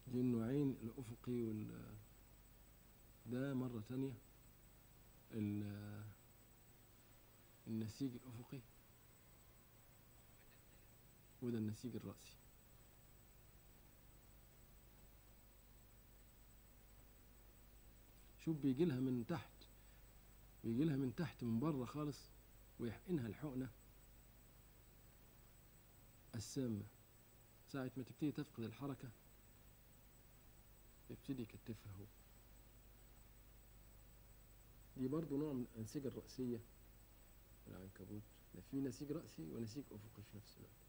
دي النوعين الأفقي ده مرة تانية النسيج الأفقي، وده النسيج الرأسي. شوف بيجي لها من تحت، بيجي لها من تحت من بره خالص، ويحقنها الحقنة السامة ساعة ما تبتدي تفقد الحركة، يبتدي يكتفها هو. دي برضو نوع من الأنسجة الرأسية العنكبوت، في نسيج رأسي ونسيج أفقي في نفس الوقت.